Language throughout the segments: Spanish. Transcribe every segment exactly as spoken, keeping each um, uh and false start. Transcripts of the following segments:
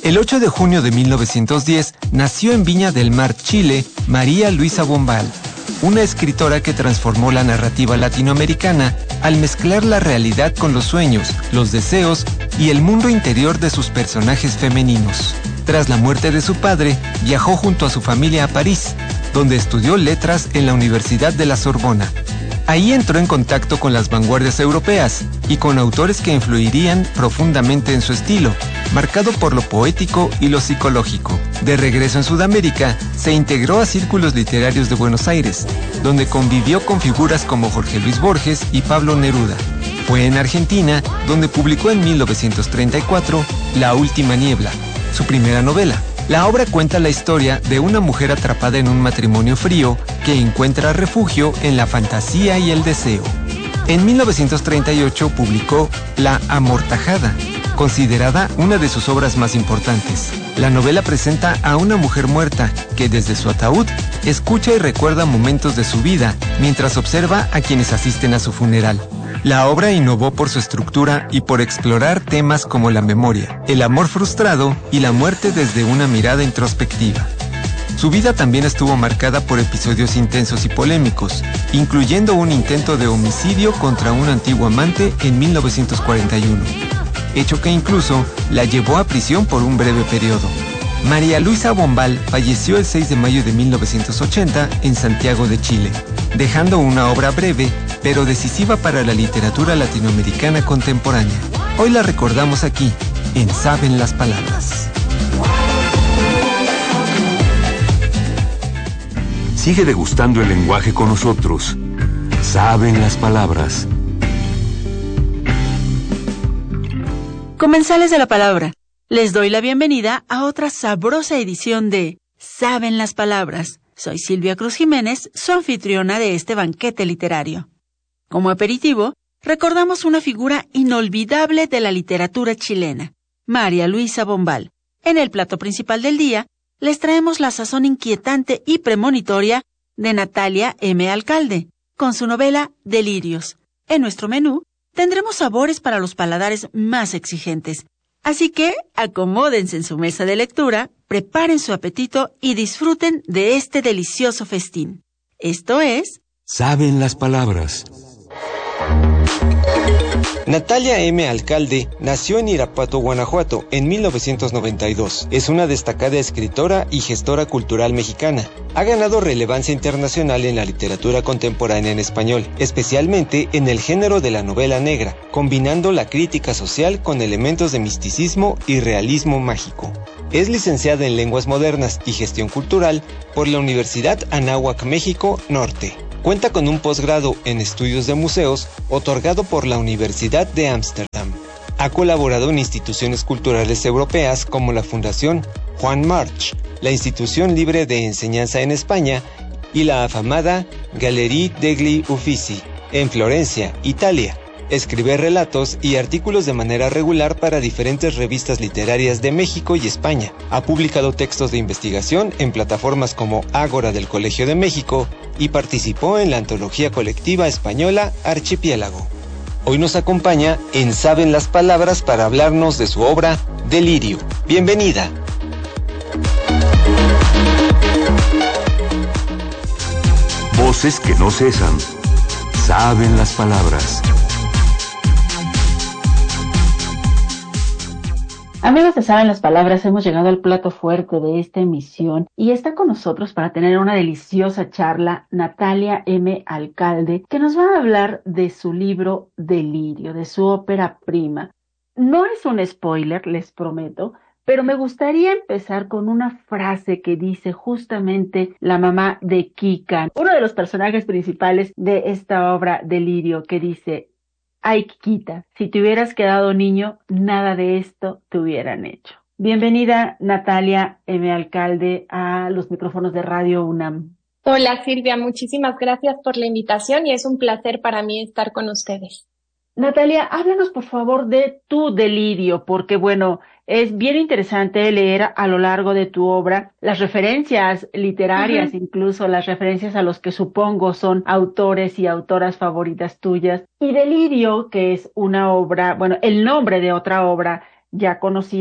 El ocho de junio de mil novecientos diez nació en Viña del Mar, Chile, María Luisa Bombal, una escritora que transformó la narrativa latinoamericana al mezclar la realidad con los sueños, los deseos y el mundo interior de sus personajes femeninos. Tras la muerte de su padre, viajó junto a su familia a París, donde estudió letras en la Universidad de la Sorbona. Ahí entró en contacto con las vanguardias europeas y con autores que influirían profundamente en su estilo, marcado por lo poético y lo psicológico. De regreso en Sudamérica, se integró a círculos literarios de Buenos Aires, donde convivió con figuras como Jorge Luis Borges y Pablo Neruda. Fue en Argentina donde publicó en mil novecientos treinta y cuatro La Última Niebla, su primera novela. La obra cuenta la historia de una mujer atrapada en un matrimonio frío que encuentra refugio en la fantasía y el deseo. En mil novecientos treinta y ocho publicó La Amortajada, considerada una de sus obras más importantes. La novela presenta a una mujer muerta que desde su ataúd escucha y recuerda momentos de su vida mientras observa a quienes asisten a su funeral. La obra innovó por su estructura y por explorar temas como la memoria, el amor frustrado y la muerte desde una mirada introspectiva. Su vida también estuvo marcada por episodios intensos y polémicos, incluyendo un intento de homicidio contra un antiguo amante en mil novecientos cuarenta y uno, hecho que incluso la llevó a prisión por un breve periodo. María Luisa Bombal falleció el seis de mayo de mil novecientos ochenta en Santiago de Chile, dejando una obra breve pero decisiva para la literatura latinoamericana contemporánea. Hoy la recordamos aquí, en Saben las Palabras. Sigue degustando el lenguaje con nosotros. Saben las Palabras. Comensales de la palabra, les doy la bienvenida a otra sabrosa edición de Saben las Palabras. Soy Silvia Cruz Jiménez, su anfitriona de este banquete literario. Como aperitivo, recordamos una figura inolvidable de la literatura chilena, María Luisa Bombal. En el plato principal del día, les traemos la sazón inquietante y premonitoria de Natalia M. Alcalde, con su novela Delirios. En nuestro menú, tendremos sabores para los paladares más exigentes. Así que, acomódense en su mesa de lectura, preparen su apetito y disfruten de este delicioso festín. Esto es... Saben las Palabras. Natalia M. Alcalde nació en Irapuato, Guanajuato, en mil novecientos noventa y dos. Es una destacada escritora y gestora cultural mexicana. Ha ganado relevancia internacional en la literatura contemporánea en español, especialmente en el género de la novela negra, combinando la crítica social con elementos de misticismo y realismo mágico. Es licenciada en Lenguas Modernas y Gestión Cultural por la Universidad Anáhuac, México Norte. Cuenta con un posgrado en Estudios de Museos otorgado por la Universidad de Ámsterdam. Ha colaborado en instituciones culturales europeas como la Fundación Juan March, la Institución Libre de Enseñanza en España y la afamada Galerie degli Uffizi en Florencia, Italia. Escribe relatos y artículos de manera regular para diferentes revistas literarias de México y España. Ha publicado textos de investigación en plataformas como Ágora del Colegio de México y participó en la antología colectiva española Archipiélago. Hoy nos acompaña en Saben las Palabras para hablarnos de su obra Delirio. Bienvenida. Voces que no cesan. Saben las Palabras. Amigos de Saben las Palabras, hemos llegado al plato fuerte de esta emisión y está con nosotros para tener una deliciosa charla Natalia M. Alcalde, que nos va a hablar de su libro Delirio, de su ópera prima. No es un spoiler, les prometo, pero me gustaría empezar con una frase que dice justamente la mamá de Kika, uno de los personajes principales de esta obra Delirio, que dice: ay, Kikita, si te hubieras quedado niño, nada de esto te hubieran hecho. Bienvenida, Natalia M. Alcalde, a los micrófonos de Radio UNAM. Hola, Silvia, muchísimas gracias por la invitación y es un placer para mí estar con ustedes. Natalia, háblanos por favor de tu Delirio, porque bueno, es bien interesante leer a lo largo de tu obra las referencias literarias, uh-huh. incluso las referencias a los que supongo son autores y autoras favoritas tuyas. Y Delirio, que es una obra, bueno, el nombre de otra obra ya conocida,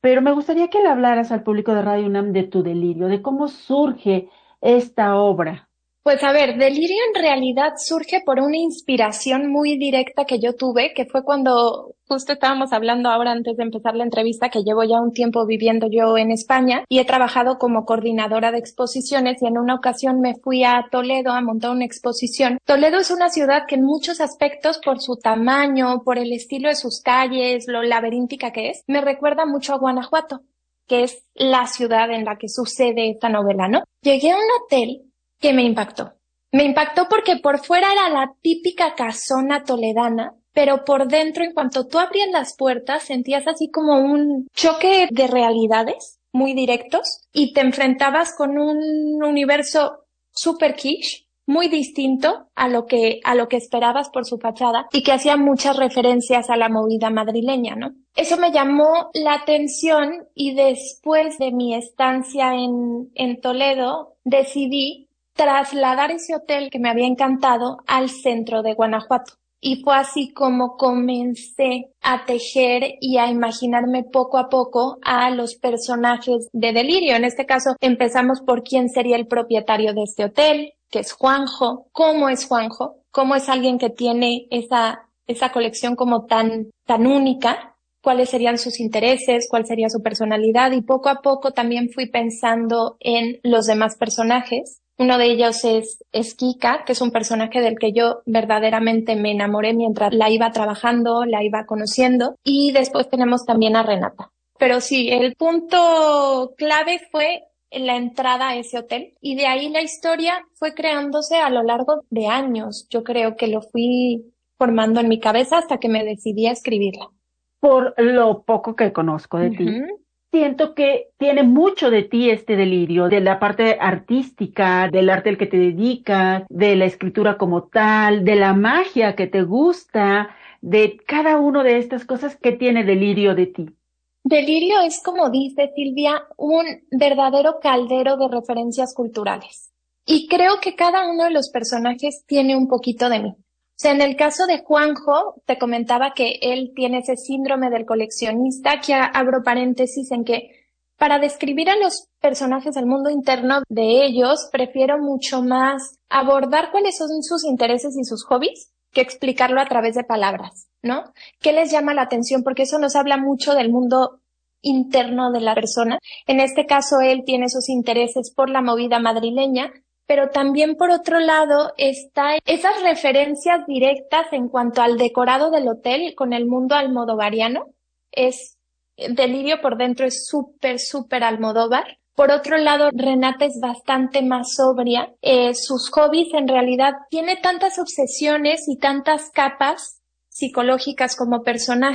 pero me gustaría que le hablaras al público de Radio UNAM de tu delirio, de cómo surge esta obra. Pues a ver, Delirio en realidad surge por una inspiración muy directa que yo tuve, que fue cuando justo estábamos hablando ahora antes de empezar la entrevista, que llevo ya un tiempo viviendo yo en España y he trabajado como coordinadora de exposiciones y en una ocasión me fui a Toledo a montar una exposición. Toledo es una ciudad que en muchos aspectos, por su tamaño, por el estilo de sus calles, lo laberíntica que es, me recuerda mucho a Guanajuato, que es la ciudad en la que sucede esta novela, ¿no? Llegué a un hotel que me impactó. Me impactó porque por fuera era la típica casona toledana, pero por dentro, en cuanto tú abrías las puertas, sentías así como un choque de realidades muy directos y te enfrentabas con un universo super quiche, muy distinto a lo que, a lo que esperabas por su fachada y que hacía muchas referencias a la movida madrileña, ¿no? Eso me llamó la atención y después de mi estancia en, en Toledo, decidí trasladar ese hotel que me había encantado al centro de Guanajuato. Y fue así como comencé a tejer y a imaginarme poco a poco a los personajes de Delirio. En este caso, empezamos por quién sería el propietario de este hotel, que es Juanjo. ¿Cómo es Juanjo? ¿Cómo es alguien que tiene esa, esa colección como tan, tan única? ¿Cuáles serían sus intereses? ¿Cuál sería su personalidad? Y poco a poco también fui pensando en los demás personajes. Uno de ellos es, es Kika, que es un personaje del que yo verdaderamente me enamoré mientras la iba trabajando, la iba conociendo. Y después tenemos también a Renata. Pero sí, el punto clave fue la entrada a ese hotel. Y de ahí la historia fue creándose a lo largo de años. Yo creo que lo fui formando en mi cabeza hasta que me decidí a escribirla. Por lo poco que conozco de ti, Uh-huh. siento que tiene mucho de ti este delirio, de la parte artística, del arte al que te dedicas, de la escritura como tal, de la magia que te gusta, de cada una de estas cosas que tiene Delirio de ti. Delirio es, como dice Silvia, un verdadero caldero de referencias culturales. Y creo que cada uno de los personajes tiene un poquito de mí. O sea, en el caso de Juanjo, te comentaba que él tiene ese síndrome del coleccionista, que abro paréntesis en que para describir a los personajes del mundo interno de ellos, prefiero mucho más abordar cuáles son sus intereses y sus hobbies que explicarlo a través de palabras, ¿no? ¿Qué les llama la atención? Porque eso nos habla mucho del mundo interno de la persona. En este caso, él tiene sus intereses por la movida madrileña, pero también por otro lado está esas referencias directas en cuanto al decorado del hotel con el mundo almodovariano. Es Delirio por dentro es súper, súper Almodóvar. Por otro lado, Renata es bastante más sobria. Eh, sus hobbies en realidad tiene tantas obsesiones y tantas capas psicológicas como personaje